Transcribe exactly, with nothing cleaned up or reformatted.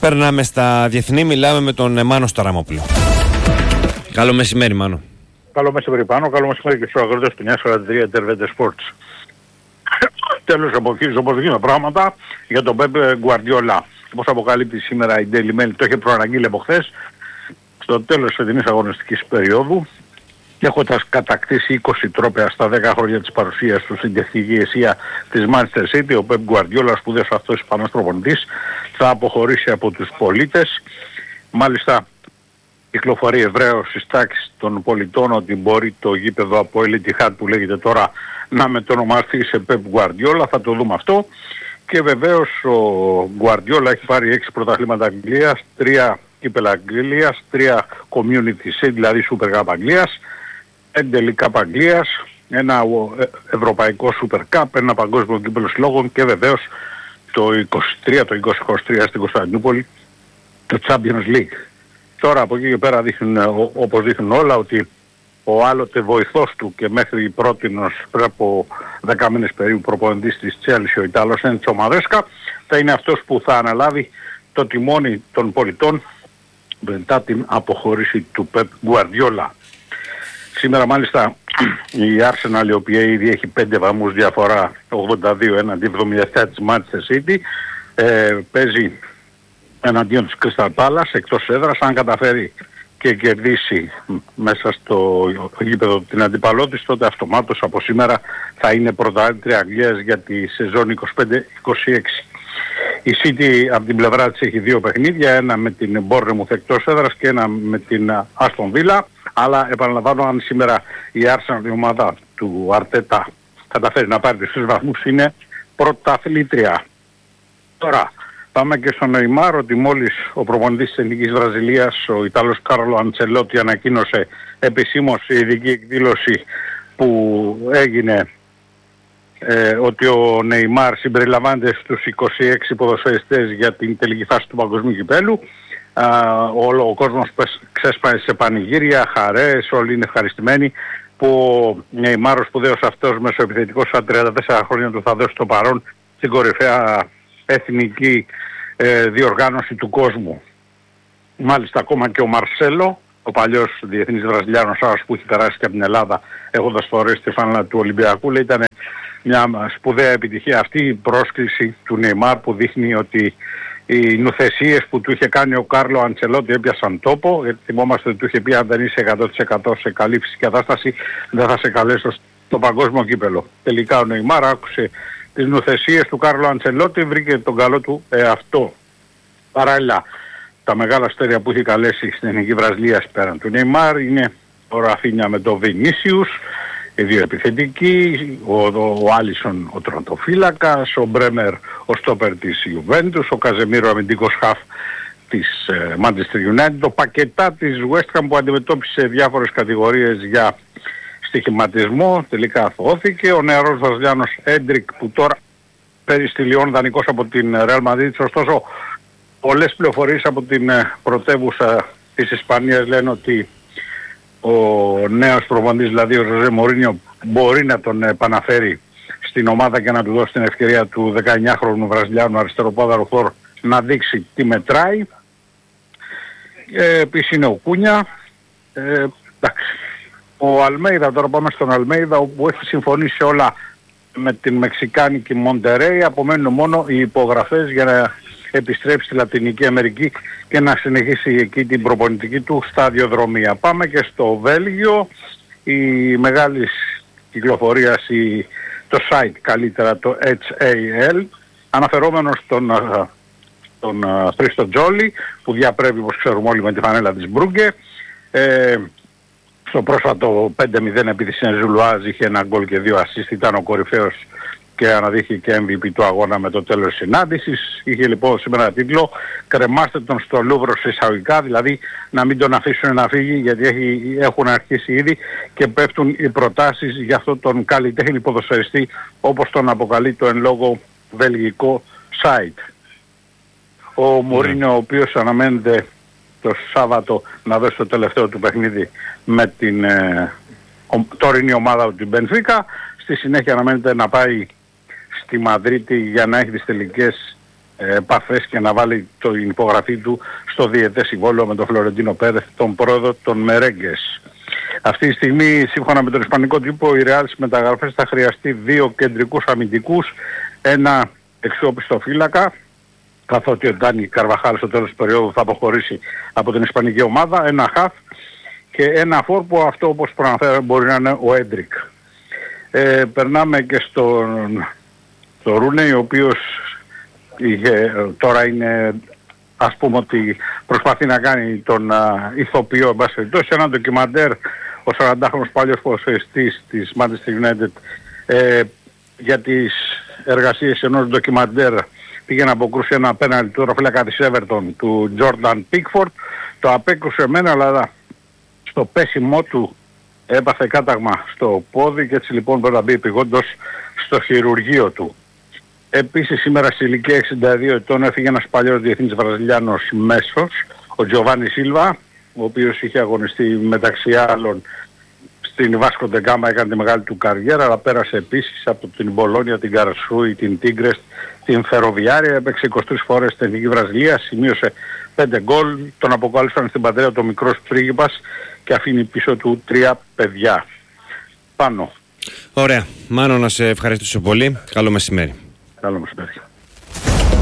Περνάμε στα διεθνή, μιλάμε με τον Μάνο Σταραμόπουλο. Καλό μεσημέρι, Μάνο. Καλό μεσημέρι πάνω, καλό μεσημέρι και στους αγρότες του εννιά σαράντα τρία Τερβέντε Sports. Τέλος εποχής, όπως γίνονται πράγματα για τον Πεπ Γκουαρντιόλα. Όπως αποκαλύπτει σήμερα η Daily Mail, το είχε προαναγγείλει από χθες, στο τέλος της φετινής αγωνιστικής περίοδου, έχοντας κατακτήσει είκοσι τρόπαια στα δέκα χρόνια της παρουσίας του στην τεχνική ηγεσία της Manchester City, ο Πεπ Γκουαρντιόλα, σπουδαίος αυτός Ισπανός προπονητής, θα αποχωρήσει από τους πολίτες. Μάλιστα, κυκλοφορεί ευρέως στις τάξεις των πολιτών ότι μπορεί το γήπεδο από El Etihad που λέγεται τώρα να μετονομαστεί σε Pep Guardiola, θα το δούμε αυτό. Και βεβαίως ο Guardiola έχει πάρει έξι πρωταθλήματα Αγγλίας, τρία κύπελα Αγγλίας, τρία Community Shield, δηλαδή Super Cup Αγγλίας, πέντε League Cup Αγγλίας, ένα ευρωπαϊκό Super Cup, ένα παγκόσμιο κύπελο συλλόγων και βεβαίως το είκοσι τρία, το είκοσι είκοσι τρία στην Κωνσταντινούπολη, το Champions League. Τώρα από εκεί και πέρα δείχνουν, όπως δείχνουν όλα, ότι ο άλλοτε βοηθός του και μέχρι πρότινος πριν από δέκα μήνες περίπου προπονητής της Chelsea, ο Ιταλός Έντσο Μαρέσκα, θα είναι αυτός που θα αναλάβει το τιμόνι των πολιτών μετά την αποχώρηση του Pep Guardiola. Σήμερα μάλιστα η Arsenal, η οποία ήδη έχει πέντε βαθμούς διαφορά, ογδόντα δύο έναντι εβδομήντα επτά της Manchester City, ε, παίζει εναντίον της Crystal Palace εκτός έδρας. Αν καταφέρει και κερδίσει μέσα στο γήπεδο την αντιπαλό της, τότε αυτομάτως από σήμερα θα είναι πρωταθλήτρια Αγγλίας για τη σεζόν είκοσι πέντε είκοσι έξι. Η City από την πλευρά της έχει δύο παιχνίδια, ένα με την Bournemouth εκτός έδρας και ένα με την Aston Villa, αλλά επαναλαμβάνω, αν σήμερα η Arsenal, η ομάδα του Αρτέτα, καταφέρει να πάρει τους τρεις βαθμούς, είναι πρωταθλήτρια. Τώρα πάμε και στον Νεϊμάρ, ότι μόλις ο προπονητής της Εθνικής Βραζιλίας, ο Ιταλός Κάρλο Αντσελότη, ανακοίνωσε επισήμως η ειδική εκδήλωση που έγινε, ε, ότι ο Νεϊμάρ συμπεριλαμβάνεται στους είκοσι έξι ποδοσφαιριστές για την τελική φάση του παγκοσμίου κυπέλου. Ο, ο κόσμος ξέσπασε σε πανηγύρια, χαρές, όλοι είναι ευχαριστημένοι που ο Νεϊμάρ, ο σπουδαίος αυτός μεσοεπιθετικός, στα τριάντα τέσσερα χρόνια του, θα δώσει το παρόν στην κορυφαία εθνική ε, διοργάνωση του κόσμου. Μάλιστα ακόμα και ο Μαρσέλο, ο παλιός διεθνής Βραζιλιάνος άρρος που έχει περάσει και από την Ελλάδα έχοντας φορέσει τη φανέλα του Ολυμπιακού, λέει, ήταν μια σπουδαία επιτυχία αυτή η πρόσκληση του Νεϊμάρ που δείχνει ότι οι νουθεσίες που του είχε κάνει ο Κάρλο Αντσελότη έπιασαν τόπο, γιατί θυμόμαστε ότι του είχε πει αν δεν είσαι εκατό τοις εκατό σε καλή φυσική κατάσταση δεν θα σε καλέσω στο παγκόσμιο κύπελο. Τελικά ο Νεϊμάρ άκουσε τις νουθεσίες του Κάρλο Αντσελότη, βρήκε τον καλό του εαυτό. Παράλληλα, τα μεγάλα αστέρια που έχει καλέσει στην Εθνική Βραζιλία πέραν του Νεϊμάρ είναι ο Ραφίνια με τον Βινίσιους, οι δύο επιθετικοί, ο, ο, ο Άλισον ο τροματοφύλακας, ο Μπρέμερ ο στόπερ της Ιουβέντους, ο Καζεμίρο αμυντικός χαφ της ε, Manchester United, το πακετά της West Ham που αντιμετώπισε διάφορες κατηγορίες για στοιχηματισμό, τελικά αθωώθηκε. Ο νεαρός Βραζιλιάνος Έντρικ που τώρα παίζει στη Λιόν δανεικός από την Real Madrid, ωστόσο πολλές πληροφορίες από την πρωτεύουσα της Ισπανίας λένε ότι ο νέος προπονητής, δηλαδή ο Ζωζέ Μορίνιο, μπορεί να τον επαναφέρει στην ομάδα και να του δώσει την ευκαιρία του δεκαεννιάχρονου Βραζιλιάνου αριστεροπόδαρου χώρου να δείξει τι μετράει. Ε, επίσης είναι ο Κούνια. Ε, εντάξει. Ο Αλμέιδα, τώρα πάμε στον Αλμέιδα, όπου έχει συμφωνήσει όλα με την Μεξικάνικη Μοντερέι, απομένουν μόνο οι υπογραφές για να επιστρέψει στη Λατινική Αμερική και να συνεχίσει εκεί την προπονητική του σταδιοδρομία. Πάμε και στο Βέλγιο, η μεγάλη κυκλοφορία, η, το site καλύτερα, το έιτς έι ελ, αναφερόμενος στον, τον Χρήστο Τζόλι, που διαπρέπει, όπως ξέρουμε όλοι, με τη φανέλα της Μπρούγκε. Ε, στο πρόσφατο πέντε μηδέν επί της Σεν-Ζουλουάζ είχε ένα γκολ και δύο assist, ήταν ο κορυφαίος και αναδείχθηκε και εμ βι πι του αγώνα με το τέλος της συνάντησης. Είχε λοιπόν σήμερα τίτλο «Κρεμάστε τον στο Λούβρο σε εισαγωγικά», δηλαδή να μην τον αφήσουν να φύγει, γιατί έχει, έχουν αρχίσει ήδη και πέφτουν οι προτάσεις για αυτόν τον καλλιτέχνη ποδοσφαιριστή, όπως τον αποκαλεί το εν λόγω βελγικό site. Ο Μουρίνιο, ο οποίος αναμένεται το Σάββατο να δώσει το τελευταίο του παιχνίδι με την ε, τωρινή ομάδα του, την Μπενφίκα. Στη συνέχεια αναμένεται να πάει στη Μαδρίτη για να έχει τις τελικές επαφές και να βάλει την υπογραφή του στο διετές συμβόλαιο με τον Φλωρεντίνο Πέρεθ, τον πρόεδρο των Μερέγκες. Αυτή τη στιγμή, σύμφωνα με τον ισπανικό τύπο, η Real στις μεταγραφές θα χρειαστεί δύο κεντρικούς αμυντικούς, ένα εξώπιστο φύλακα, καθότι ο Ντάνι Καρβαχάλ στο τέλος του περίοδου θα αποχωρήσει από την ισπανική ομάδα, ένα χαφ και ένα φορ που αυτό, όπως προαναφέραμε, μπορεί να είναι ο Έντρικ. Ε, περνάμε και στον το Ρούνεϊ, ο οποίος είχε, τώρα είναι, ας πούμε ότι προσπαθεί να κάνει τον α, ηθοποιό, εν πάση περιπτώσει, ένα ντοκιμαντέρ, ο σαραντάχρονος παλιός ποδοσφαιριστής της Manchester United, ε, για τις εργασίες ενός ντοκιμαντέρ πήγε να αποκρούσει ένα πέναλτι του ροφύλακα της Everton του Jordan Pickford, το απέκρουσε μένα, αλλά στο πέσιμό του έπαθε κάταγμα στο πόδι και έτσι λοιπόν πρέπει να μπει επειγόντως στο χειρουργείο του. Επίσης σήμερα σε ηλικία εξήντα δύο ετών έφυγε ένας παλιός διεθνής Βραζιλιάνος μέσος, ο Τζοβάνι Σίλβα, ο οποίος είχε αγωνιστεί μεταξύ άλλων στην Βάσκο ντε Γκάμα, έκανε τη μεγάλη του καριέρα, αλλά πέρασε επίσης από την Μπολόνια, την Καρσούι, την Τίγκρεστ, την Φεροβιάρια, έπαιξε είκοσι τρεις φορές στην Εθνική Βραζιλία, σημείωσε πέντε γκολ, τον αποκάλυψαν στην πατρίδα το μικρός πρίγκιπας και αφήνει πίσω του τρία παιδιά. Πάνω. Ωραία. Μάνο, να σε ευχαριστήσω πολύ. Καλό μεσημέρι. Καλό μεσημέρι.